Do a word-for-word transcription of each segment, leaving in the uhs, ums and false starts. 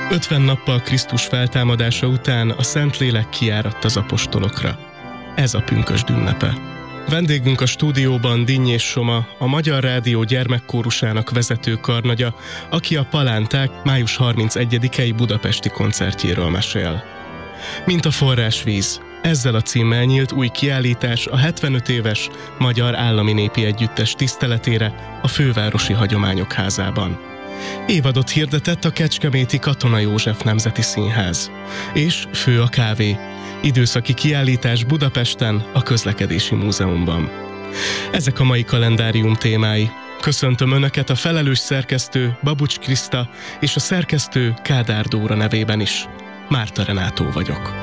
ötven nappal Krisztus feltámadása után a Szentlélek kiáradt az apostolokra. Ez a pünkösd ünnepe. Vendégünk a stúdióban Dinnyés Soma, a Magyar Rádió gyermekkórusának vezető karnagya, aki a Palánták május harmincegyedikei budapesti koncertjéről mesél. Mint a forrásvíz, ezzel a címmel nyílt új kiállítás a hetvenöt éves Magyar Állami Népi Együttes tiszteletére a Fővárosi Hagyományok Házában. Évadot hirdetett a kecskeméti Katona József Nemzeti Színház. És fő a kávé. Időszaki kiállítás Budapesten, a Közlekedési Múzeumban. Ezek a mai kalendárium témái. Köszöntöm Önöket a felelős szerkesztő Babucs Kriszta és a szerkesztő Kádár Dóra nevében is. Márta Renátó vagyok.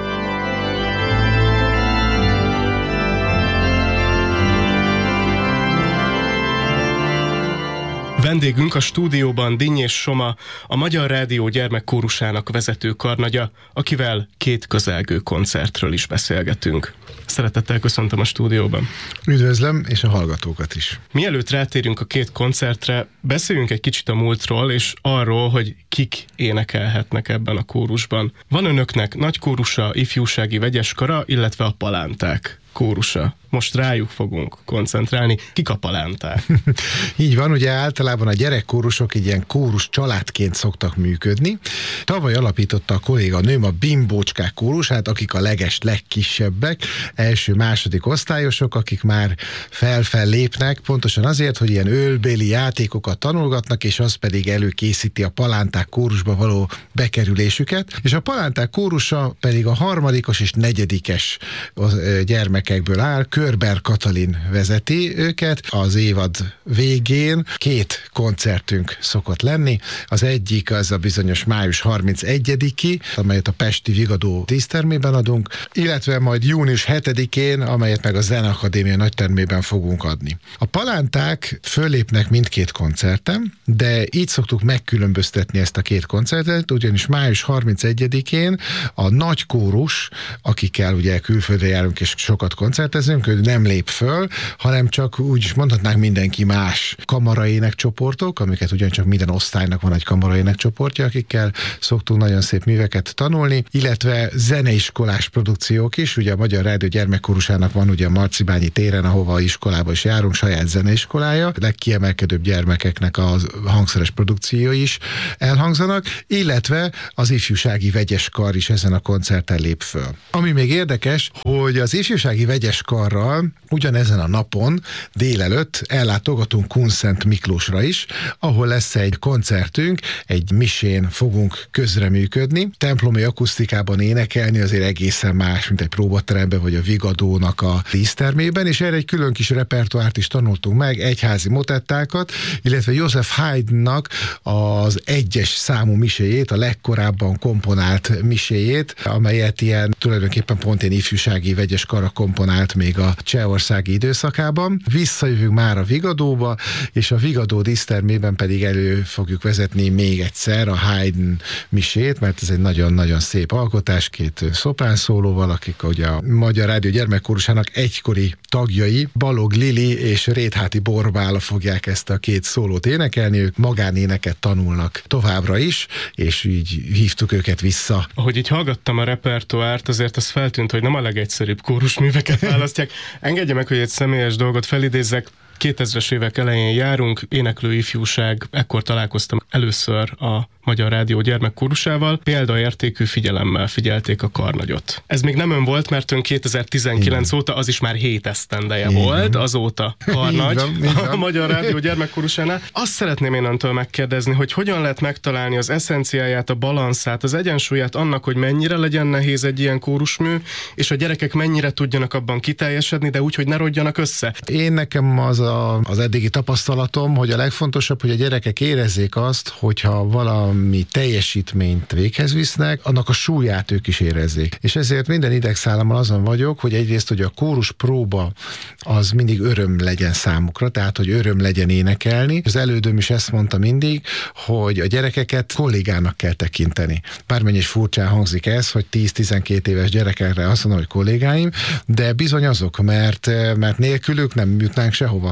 Vendégünk a stúdióban Dinnyés Soma, a Magyar Rádió gyermekkórusának vezető karnagya, akivel két közelgő koncertről is beszélgetünk. Szeretettel köszöntöm a stúdióban. Üdvözlöm, és a hallgatókat is. Mielőtt rátérünk a két koncertre, beszéljünk egy kicsit a múltról, és arról, hogy kik énekelhetnek ebben a kórusban. Van Önöknek nagy kórusa, ifjúsági vegyeskara, illetve a Palánták kórusa. Most rájuk fogunk koncentrálni. Kik a Palánták? Így van, ugye általában a gyerekkórusok egy ilyen kórus családként szoktak működni. Tavaly alapította a kolléganőm a Bimbócskák kórusát, akik a leges legkisebbek, első-második osztályosok, akik már fel-fel lépnek, pontosan azért, hogy ilyen ölbéli játékokat tanulgatnak, és az pedig előkészíti a Palánták kórusba való bekerülésüket. És a Palánták kórusa pedig a harmadikos és negyedikes gyermekekből áll. Körber Katalin vezeti őket. Az évad végén két koncertünk szokott lenni. Az egyik az a bizonyos május harmincegyediki, amelyet a pesti Vigadó dísztermében adunk, illetve majd június hetedikén, amelyet meg a Zeneakadémia nagytermében fogunk adni. A Palánták fölépnek mindkét koncerten, de így szoktuk megkülönböztetni ezt a két koncertet, ugyanis május harmincegyedikén a nagy kórus, akikkel ugye külföldre járunk és sokat koncertezünk, ő nem lép föl, hanem csak úgy is mondhatnánk mindenki más kamaraének csoportok, amiket ugyancsak minden osztálynak van egy kamaraének csoportja, akikkel szoktunk nagyon szép műveket tanulni, illetve zeneiskolás produkciók is, ugye a Magyar Rádió gyermekkórusának van ugye a Marcibányi téren, ahova iskolába is járunk, saját zeneiskolája, a legkiemelkedőbb gyermekeknek a hangszeres produkciói is elhangzanak, illetve az ifjúsági vegyeskar is ezen a koncerten lép föl. Ami még érdekes, hogy az ifjúsági vegyeskarral ugyanezen a napon délelőtt ellátogatunk Kunszent Miklósra is, ahol lesz egy koncertünk, egy misén fogunk közreműködni, templomi akusztikában énekelni azért egészen más, mint egy próbateremben vagy a Vigadónak a dísztermében, és erre egy külön kis repertoárt is tanultunk meg, egyházi motettákat, illetve Joseph Haydnnak az egyes számú miséjét, a legkorábban komponált miséjét, amelyet ilyen tulajdonképpen pont ilyen ifjúsági vegyeskara komponált még a csehországi időszakában. Visszajövünk már a Vigadóba, és a Vigadó dísztermében pedig elő fogjuk vezetni még egyszer a Haydn misét, mert ez egy nagyon-nagyon szép alkotás, két szopránszólóval, akik ugye a Magyar Rádió gyermekkórusának egykori tagjai, Balog Lili és Rétháti Borbála fogják ezt a két szólót énekelni, ők magánéneket tanulnak továbbra is, és így hívtuk őket vissza. Ahogy így hallgattam a repertoárt, azért az feltűnt, hogy nem a legegyszerűbb kórusműveket választják. Engedje meg, hogy egy személyes dolgot felidézzek. kétezres évek elején járunk, éneklő ifjúság, ekkor találkoztam először a Magyar Rádió gyermekkórusával, példaértékű figyelemmel figyelték a karnagyot. Ez még nem ön volt, mert ön kétezer-tizenkilenc Igen. óta, az is már hét esztendeje Igen. volt, azóta karnagy van, a Magyar Rádió gyermekkórusánál. Azt szeretném én öntől megkérdezni, hogy hogyan lehet megtalálni az eszenciáját, a balanszát, az egyensúlyát annak, hogy mennyire legyen nehéz egy ilyen kórusmű, és a gyerekek mennyire tudjanak abban kiteljesedni, de úgy, hogy ne rodjanak össze. Én nekem az a, az eddigi tapasztalatom, hogy a legfontosabb, hogy a gyerekek érezzék azt, hogyha valami teljesítményt véghez visznek, annak a súlyát ők is érezzék. És ezért minden idegszállammal azon vagyok, hogy egyrészt, hogy a kórus próba az mindig öröm legyen számukra, tehát, hogy öröm legyen énekelni. Az elődöm is ezt mondta mindig, hogy a gyerekeket kollégának kell tekinteni. Bármennyi is furcsán hangzik ez, hogy tíz-tizenkét éves gyerekekre azt mondom, hogy kollégáim, de bizony azok, mert, mert nélkülük nem jutnánk sehova.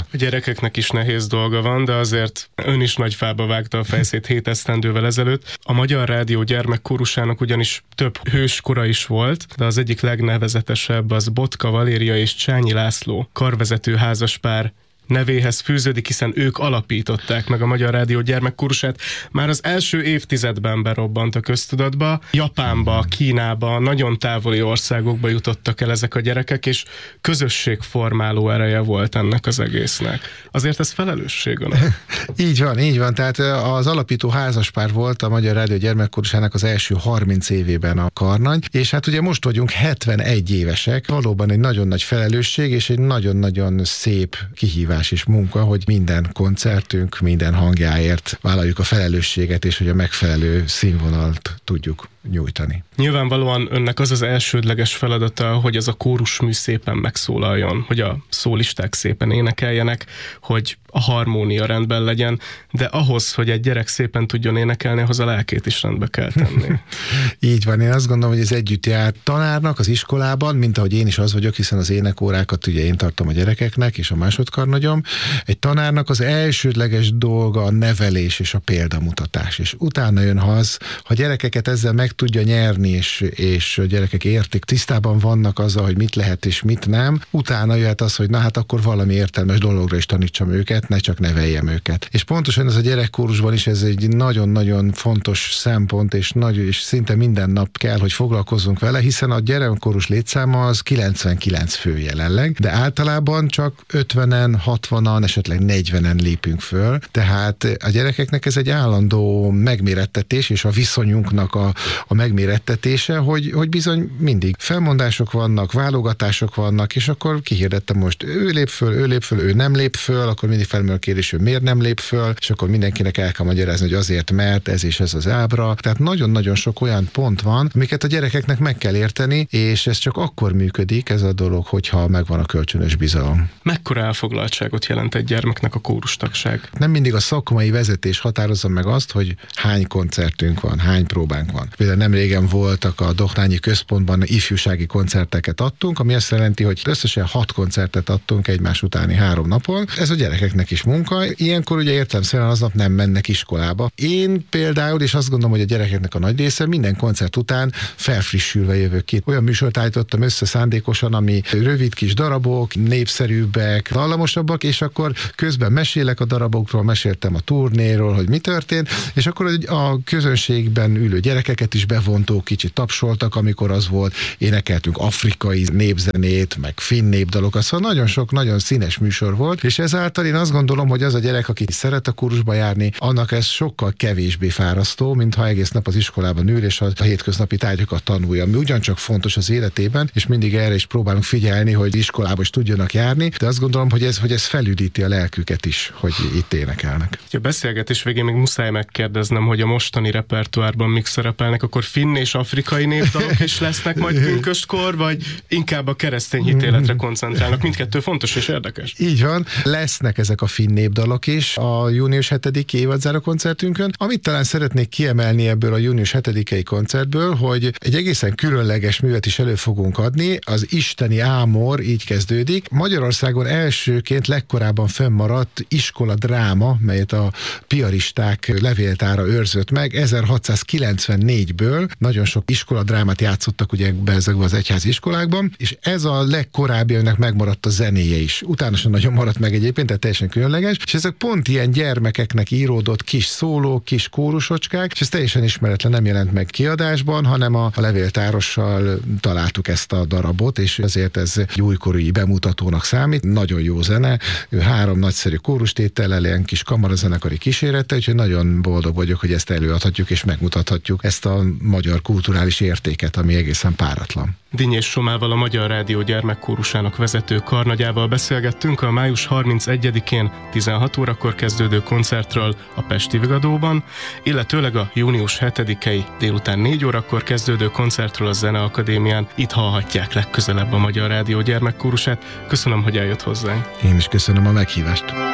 A gyerekeknek is nehéz dolga van, de azért ön is nagy fába vágta a fejszét hét esztendővel ezelőtt. A Magyar Rádió gyermekkórusának ugyanis több hőskora is volt, de az egyik legnevezetesebb az Botka Valéria és Csányi László karvezető házaspár nevéhez fűződik, hiszen ők alapították meg a Magyar Rádió gyermekkórusát. Már az első évtizedben berobbant a köztudatba. Japánba, Kínába, nagyon távoli országokba jutottak el ezek a gyerekek, és közösségformáló ereje volt ennek az egésznek. Azért ez felelősség van. Így van, így van. Tehát az alapító házaspár volt a Magyar Rádió gyermekkórusának az első harminc évében a Karnagy, és hát ugye most vagyunk hetvenegy évesek. Valóban egy nagyon nagy felelősség, és egy nagyon-nagyon szép kihívás és munka, hogy minden koncertünk, minden hangjáért vállaljuk a felelősséget, és hogy a megfelelő színvonalt tudjuk nyújtani. Nyilvánvalóan önnek az az elsődleges feladata, hogy az a kórusmű szépen megszólaljon, hogy a szólisták szépen énekeljenek, hogy a harmónia rendben legyen, de ahhoz, hogy egy gyerek szépen tudjon énekelni, ahhoz a lelkét is rendbe kell tenni. Így van, én azt gondolom, hogy ez együtt jár tanárnak az iskolában, mint ahogy én is az vagyok, hiszen az énekórákat ugye én tartom a gyerekeknek, és a másodkarnagyom. Egy tanárnak az elsődleges dolga a nevelés és a példamutatás, és utána jön az, ha gyerekeket ezzel meg tudja nyerni, és, és a gyerekek értik, tisztában vannak azzal, hogy mit lehet és mit nem, utána jöhet az, hogy na hát akkor valami értelmes dologra is tanítsam őket, ne csak neveljem őket. És pontosan ez a gyerekkórusban is ez egy nagyon-nagyon fontos szempont, és nagy, és szinte minden nap kell, hogy foglalkozzunk vele, hiszen a gyerekkórus létszáma az kilencvenkilenc fő jelenleg, de általában csak ötvenen, hatvanan, esetleg negyvenen lépünk föl, tehát a gyerekeknek ez egy állandó megmérettetés, és a viszonyunknak a, a megmérettetése, hogy, hogy bizony mindig felmondások vannak, válogatások vannak, és akkor kihirdettem most, ő lép föl, ő lép föl, ő nem lép föl, akkor mindig felmerül a kérdés, hogy miért nem lép föl, és akkor mindenkinek el kell magyarázni, hogy azért, mert ez és ez az ábra. Tehát nagyon-nagyon sok olyan pont van, amiket a gyerekeknek meg kell érteni, és ez csak akkor működik ez a dolog, hogyha megvan a kölcsönös bizalom. Mekkora elfoglaltságot jelent egy gyermeknek a kórustagság? Nem mindig a szakmai vezetés határozza meg azt, hogy hány koncertünk van, hány próbánk van. Például nem régen voltak a Dohnányi Központban ifjúsági koncerteket adtunk, ami azt jelenti, hogy összesen hat koncertet adtunk egymás utáni három napon. Ez a gyerekeknek is munka. Ilyenkor ugye értelemszerűen aznap nem mennek iskolába. Én például, és azt gondolom, hogy a gyerekeknek a nagy része minden koncert után felfrissülve jövök ki. Olyan műsort állítottam össze szándékosan, ami rövid kis darabok, népszerűbbek, dallamosabbak, és akkor közben mesélek a darabokról, meséltem a turnéról, hogy mi történt, és akkor a közönségben ülő gyerekeket is bevontók, kicsit tapsoltak, amikor az volt, énekeltünk afrikai népzenét, meg finn népdalokat, szóval nagyon sok, nagyon színes műsor volt, és ezáltal én azt gondolom, hogy az a gyerek, aki szeret a kórusba járni, annak ez sokkal kevésbé fárasztó, mint ha egész nap az iskolában ül, és a hétköznapi tárgyakat tanulja, ami ugyancsak fontos az életében, és mindig erre is próbálunk figyelni, hogy iskolába is tudjanak járni, de azt gondolom, hogy ez, hogy ez felüdíti a lelküket is, hogy itt énekelnek. A beszélgetés végén még muszáj megkérdeznem, hogy a mostani repertoárban mik szerepelnek, akkor finn és afrikai népdalok is lesznek majd pünköstkor, vagy inkább a keresztény hitéletre koncentrálnak? Mindkettő fontos és érdekes. Így van, lesznek ezek a finn népdalok is a június hetediki évadzáró koncertünkön. Amit talán szeretnék kiemelni ebből a június hetedikei koncertből, hogy egy egészen különleges művet is elő fogunk adni, az Isteni Ámor így kezdődik. Magyarországon elsőként legkorábban fennmaradt iskola dráma, melyet a piaristák levéltára őrzött meg, ezerhatszázkilencvennégyből. Nagyon sok iskola drámát játszottak ugye ezekben az egyházi iskolákban, és ez a legkorábbi, aminek megmaradt a zenéje is. Utána sem nagyon maradt meg egyébként, tehát teljesen különleges, és ezek pont ilyen gyermekeknek íródott kis szólók, kis kórusocskák, és ez teljesen ismeretlen, nem jelent meg kiadásban, hanem a, a levéltárossal találtuk ezt a darabot, és ezért ez egy újkori bemutatónak számít. Nagyon jó zene, három nagyszerű kórustétellel, ilyen kis kamarazenekari kísérete, úgyhogy nagyon boldog vagyok, hogy ezt előadhatjuk és megmutathatjuk ezt a magyar kulturális értéket, ami egészen páratlan. Dinnyés Somával, a Magyar Rádió gyermekkórusának vezető karnagyával beszélgettünk a május harmincegyedikén tizenhat órakor kezdődő koncertről a Pesti Vigadóban, illetőleg a június hetedikei délután négy órakor kezdődő koncertről a Zeneakadémián. Itt hallhatják legközelebb a Magyar Rádió gyermekkórusát. Köszönöm, hogy eljött hozzánk. Én is köszönöm a meghívást.